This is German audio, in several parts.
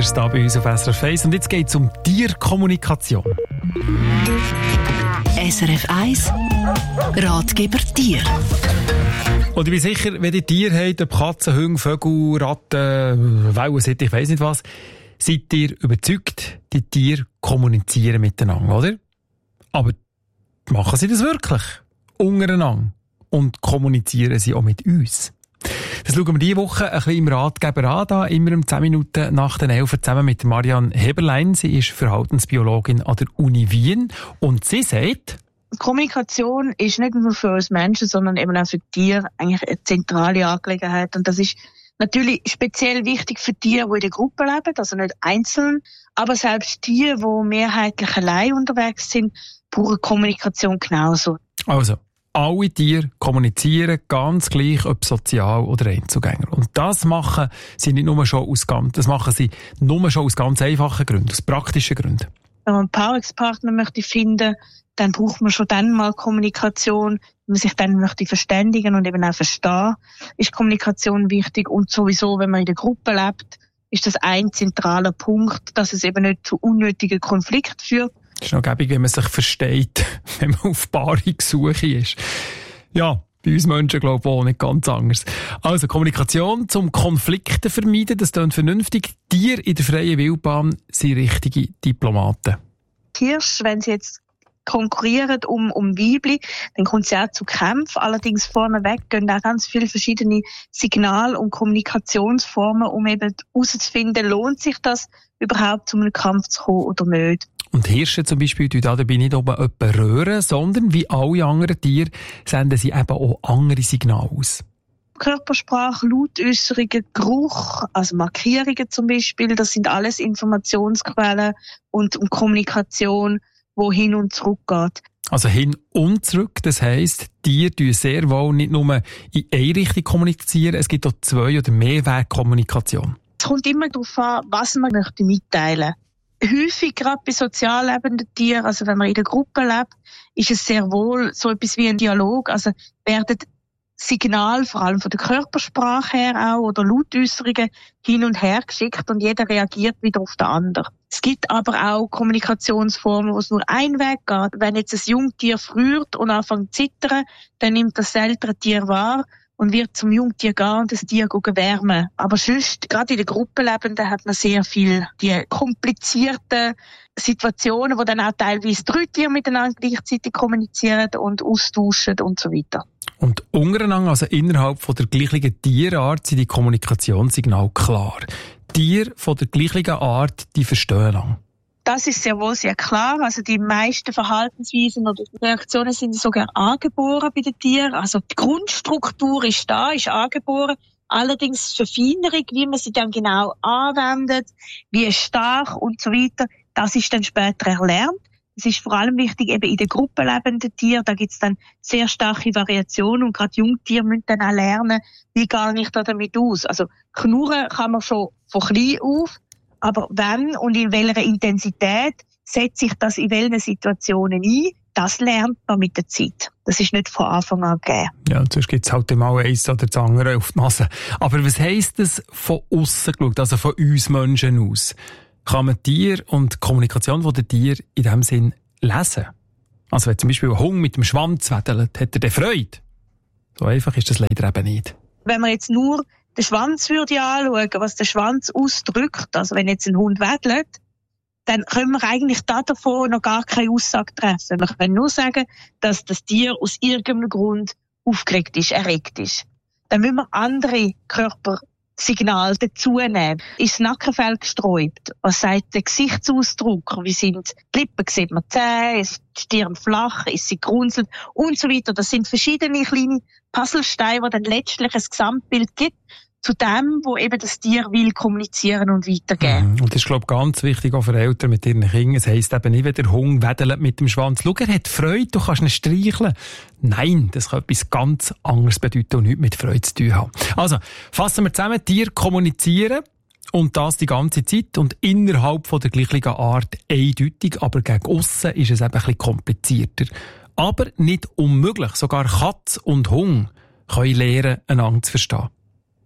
Wolters da bei uns auf SRF 1. Und jetzt geht es um Tierkommunikation. SRF 1 Ratgeber Tier. Und ich bin sicher, wenn ihr Tiere habt, ob Katzen, Hunde, Vögel, Ratten, Wellensittich, ich weiss nicht was, seid ihr überzeugt, die Tiere kommunizieren miteinander, oder? Aber machen sie das wirklich? Untereinander? Und kommunizieren sie auch mit uns? Das schauen wir diese Woche ein bisschen im Ratgeber an, da immer um 10 Minuten nach den 11 zusammen mit Marianne Heberlein. Sie ist Verhaltensbiologin an der Uni Wien und sie sagt, Kommunikation ist nicht nur für uns Menschen, sondern eben auch für Tiere eigentlich eine zentrale Angelegenheit. Und das ist natürlich speziell wichtig für Tiere, die in der Gruppe leben, also nicht einzeln. Aber selbst Tiere, die mehrheitlich allein unterwegs sind, brauchen Kommunikation genauso. Also, alle Tiere kommunizieren ganz gleich, ob sozial oder Einzelgänger. Und das machen sie nicht nur schon aus ganz einfachen Gründen, aus praktischen Gründen. Wenn man einen Paarungspartner möchte finden, dann braucht man schon dann mal Kommunikation. Wenn man sich dann möchte verständigen und eben auch verstehen, ist Kommunikation wichtig. Und sowieso, wenn man in der Gruppe lebt, ist das ein zentraler Punkt, dass es eben nicht zu unnötigen Konflikten führt. Es ist noch gäbig, wenn man sich versteht, wenn man auf Paarungssuche ist. Ja, bei uns Menschen glaube ich auch nicht ganz anders. Also Kommunikation zum Konflikte vermeiden, das klingt vernünftig. Tiere in der freien Wildbahn sind richtige Diplomaten. Hirsche, wenn sie jetzt konkurrieren um Weibli, dann kommt es ja auch zu Kämpfen. Allerdings vorneweg gehen auch ganz viele verschiedene Signal- und Kommunikationsformen, um eben herauszufinden, lohnt sich das überhaupt, zu einem Kampf zu kommen oder nicht. Und Hirsche zum Beispiel tun dabei nicht oben jemanden rühren, sondern wie alle anderen Tiere senden sie eben auch andere Signale aus. Körpersprache, Lautäusserungen, Geruch, also Markierungen zum Beispiel, das sind alles Informationsquellen und Kommunikation, wo hin und zurück geht. Also hin und zurück, das heisst, Tiere tun sehr wohl nicht nur in eine Richtung kommunizieren, es gibt auch 2 oder mehr Wegkommunikation. Es kommt immer darauf an, was man möchte mitteilen. Häufig, gerade bei sozial lebenden Tieren, also wenn man in der Gruppe lebt, ist es sehr wohl so etwas wie ein Dialog. Also werden Signale, vor allem von der Körpersprache her auch, oder Lautäusserungen hin und her geschickt und jeder reagiert wieder auf den anderen. Es gibt aber auch Kommunikationsformen, wo es nur ein Weg geht. Wenn jetzt ein Jungtier friert und anfängt zu zittern, dann nimmt das ältere Tier wahr und wird zum Jungtier gehen und das Tier wärmen. Aber sonst, gerade in der Gruppe lebenden, hat man sehr viel die komplizierten Situationen, wo dann auch teilweise 3 Tiere miteinander gleichzeitig kommunizieren und austauschen und so weiter. Und untereinander, also innerhalb von der gleichen Tierart, sind die Kommunikationssignale klar. Tiere von der gleichen Art, die verstehen lang. Das ist sehr wohl sehr klar. Also die meisten Verhaltensweisen oder Reaktionen sind sogar angeboren bei den Tieren. Also die Grundstruktur ist da, ist angeboren. Allerdings die Verfeinerung, wie man sie dann genau anwendet, wie stark und so weiter, das ist dann später erlernt. Es ist vor allem wichtig eben in der Gruppe lebenden Tieren. Da gibt es dann sehr starke Variationen und gerade Jungtiere müssen dann auch lernen, wie gehe ich da damit aus. Also knurren kann man schon von klein auf, aber wann und in welcher Intensität setze ich das in welchen Situationen ein, das lernt man mit der Zeit. Das ist nicht von Anfang an gegeben. Ja, sonst gibt es halt mal eins oder das andere auf die Nase. Aber was heisst das von aussen geschaut, also von uns Menschen aus? Kann man Tier und die Kommunikation der Tiere in diesem Sinn lesen? Also wenn zum Beispiel ein Hund mit dem Schwanz wedelt, hat er dann Freude? So einfach ist das leider eben nicht. Wenn man jetzt nur den Schwanz würde anschauen, was der Schwanz ausdrückt, also wenn jetzt ein Hund wedelt, dann können wir eigentlich davon noch gar keine Aussage treffen. Wir können nur sagen, dass das Tier aus irgendeinem Grund aufgeregt ist, erregt ist. Dann müssen wir andere Körpersignale dazu nehmen. Ist das Nackenfell gesträubt? Was sagt der Gesichtsausdruck? Wie sind die Lippen? Sieht man die Zähne? Ist die Stirn flach? Ist sie gerunzelt? Und so weiter. Das sind verschiedene kleine Puzzlesteine, die dann letztlich ein Gesamtbild gibt zu dem, wo eben das Tier will kommunizieren und weitergeben. Und das ist, glaube ich, ganz wichtig auch für Eltern mit ihren Kindern. Es heisst eben nicht, wenn der Hund wedelt mit dem Schwanz. Schau, er hat Freude, du kannst ihn streicheln. Nein, das kann etwas ganz anderes bedeuten und nichts mit Freude zu tun haben. Also, fassen wir zusammen, Tiere kommunizieren und das die ganze Zeit und innerhalb von der gleichen Art eindeutig, aber gegen aussen ist es eben ein bisschen komplizierter. Aber nicht unmöglich. Sogar Katz und Hund können lernen, einander zu verstehen.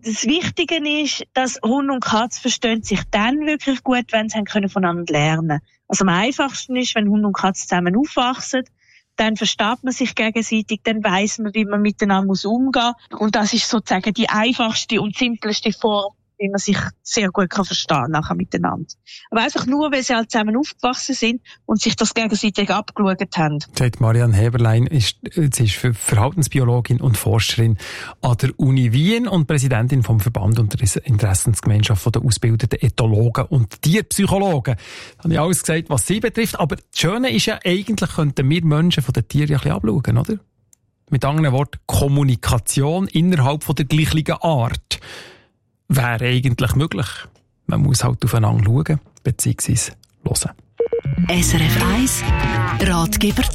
Das Wichtige ist, dass Hund und Katze verstehen sich dann wirklich gut, wenn sie können voneinander lernen. Also am einfachsten ist, wenn Hund und Katze zusammen aufwachsen, dann versteht man sich gegenseitig, dann weiss man, wie man miteinander umgehen muss. Und das ist sozusagen die einfachste und simpleste Form, wie man sich sehr gut verstehen kann nachher miteinander. Aber einfach nur, weil sie halt zusammen aufgewachsen sind und sich das gegenseitig abgeschaut haben. Sagt Marianne Heberlein, sie ist Verhaltensbiologin und Forscherin an der Uni Wien und Präsidentin vom Verband und der Interessensgemeinschaft der ausgebildeten Ethologen und Tierpsychologen. Da habe ich alles gesagt, was sie betrifft. Aber das Schöne ist ja, eigentlich könnten wir Menschen von den Tieren ein bisschen abschauen, oder? Mit anderen Worten, Kommunikation innerhalb von der gleichen Art wäre eigentlich möglich. Man muss halt aufeinander schauen, beziehungsweise hören. SRF 1 Ratgeber